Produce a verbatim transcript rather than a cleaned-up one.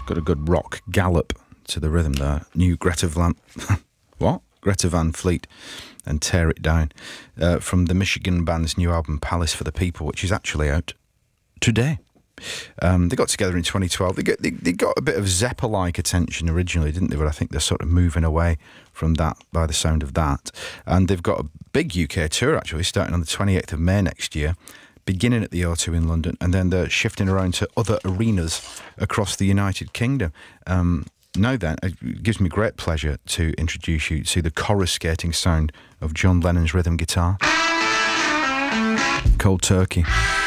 got a good rock gallop to the rhythm there. New Greta Van... what? Greta Van Fleet and Tear It Down uh, from the Michigan band's new album Palace for the People, which is actually out today. Um, they got together in twenty twelve. They got, they, they got a bit of Zeppa-like attention originally, didn't they? But I think they're sort of moving away from that by the sound of that. And they've got a big U K tour, actually, starting on the twenty-eighth of May next year, beginning at the O two in London, and then they're shifting around to other arenas across the United Kingdom. Um, now then, it gives me great pleasure to introduce you to the coruscating sound of John Lennon's rhythm guitar. Cold Turkey.